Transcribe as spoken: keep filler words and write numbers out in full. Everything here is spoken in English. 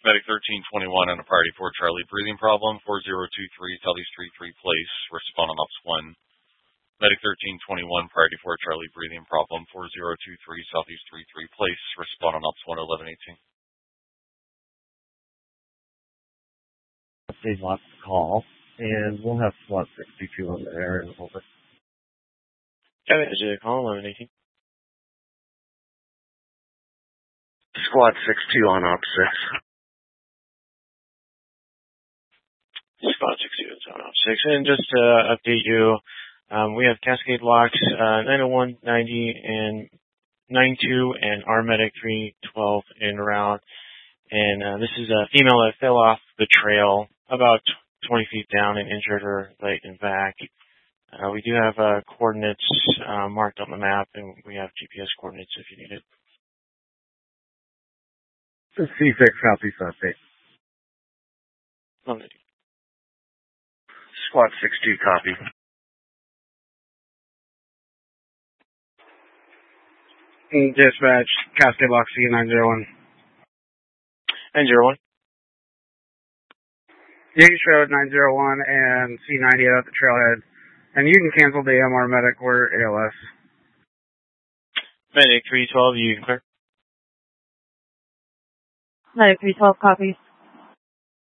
Medic thirteen twenty-one on a priority four Charlie breathing problem, four zero two three Southeast three three place, respond on ops one. Medic thirteen twenty-one, priority four Charlie breathing problem, four zero two three Southeast three three place, respond on ops one eleven eighteen. Stage lots to call, and we'll have SWAT sixty-two on the air in a little bit. Okay, is it call eleven eighteen? Squad six two on op six. Squad six two is on op six. And just to update you, um, we have Cascade Locks uh, nine oh one, ninety, and ninety-two, and our medic three twelve en route. And uh, this is a female that fell off the trail about twenty feet down and injured her leg and back. Uh, we do have uh, coordinates uh, marked on the map, and we have G P S coordinates if you need it. C six Southeast update. Squad six two, copy. Dispatch, Cascade Lock C nine zero one. nine zero one. Yankee Road nine zero one and C ninety at the trailhead. And you can cancel the M R medic, we're A L S. Medic three twelve, you can clear. Medic three twelve, copy.